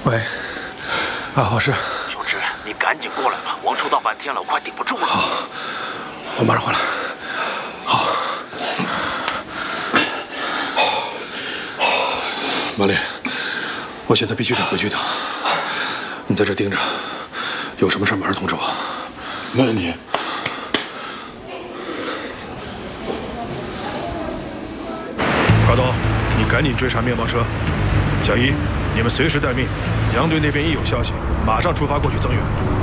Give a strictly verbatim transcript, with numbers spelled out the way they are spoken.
喂，啊，我是。 雄之，你赶紧过来吧，王抽到半天了，我快顶不住了。 好，我马上回来。好。马丽，我现在必须得回去一趟，你在这盯着，有什么事马上通知我。 没问题。 高东，你赶紧追查面包车。小一，你们随时待命，杨队那边一有消息，马上出发过去增援。